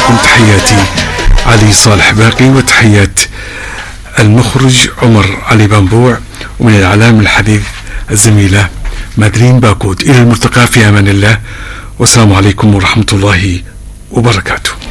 لكم تحياتي علي صالح باقي، وتحيات المخرج عمر علي بنبوع، ومن الإعلام الحديث الزميلة مادرين باكوت. إلى الملتقى في أمان الله، والسلام عليكم ورحمة الله وبركاته.